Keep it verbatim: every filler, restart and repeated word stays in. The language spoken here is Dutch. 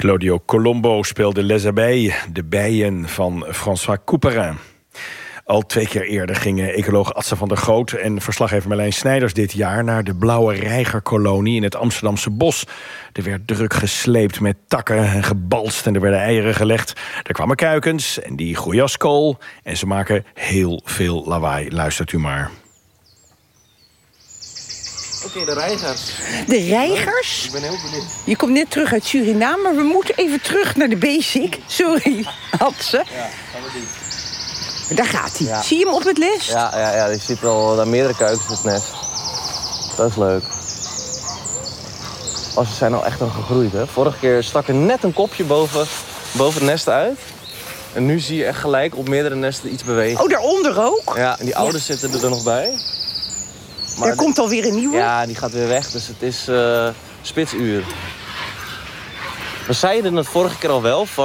Claudio Colombo speelde Les Abeilles, de bijen van François Couperin. Al twee keer eerder gingen ecoloog Adse van der Goot en verslaggever Marlijn Snijders dit jaar naar de blauwe reigerkolonie in het Amsterdamse bos. Er werd druk gesleept met takken en gebalst en er werden eieren gelegd. Er kwamen kuikens en die groeien als kool en ze maken heel veel lawaai. Luistert u maar. Oké, okay, de reigers. De reigers? Ik ben heel benieuwd. Je komt net terug uit Suriname, maar we moeten even terug naar de basic. Sorry, Adse. Ja, gaan we doen. Daar gaat hij. Ja. Zie je hem op het nest? Ja, ja, ja, je ziet wel daar meerdere kuikens in het nest. Dat is leuk. Oh, ze zijn al echt al gegroeid, hè. Vorige keer stak er net een kopje boven, boven het nest uit. En nu zie je echt gelijk op meerdere nesten iets bewegen. Oh, daaronder ook? Ja, en die ouders ja. zitten er nog bij. Maar er komt alweer een nieuwe? Ja, die gaat weer weg, dus het is uh, spitsuur. We zeiden het vorige keer al wel.